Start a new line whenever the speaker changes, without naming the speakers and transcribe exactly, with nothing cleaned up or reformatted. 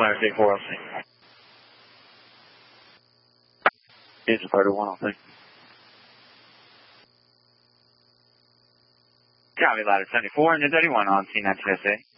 Ladder thirty-four, I'll see. Engine thirty-one, I'll see. Copy, Ladder seventy-four, Engine thirty-one on C nineteen S A.